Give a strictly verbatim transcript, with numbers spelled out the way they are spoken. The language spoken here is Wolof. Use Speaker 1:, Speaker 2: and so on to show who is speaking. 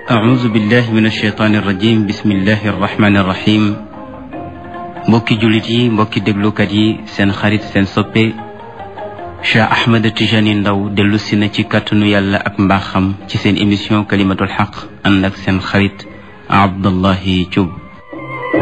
Speaker 1: أعوذ بالله من الشيطان الرجيم بسم الله الرحمن الرحيم mbokki jullit yi mbokki déglukat yi seen xarit seen soppe Cheikh Ahmed Tijani Ndaw dellu si na ci kàttanu yàlla ak mbaaxam ci seen émission kalimatul xaq ànd ak seen xarit Abdullahi Thioub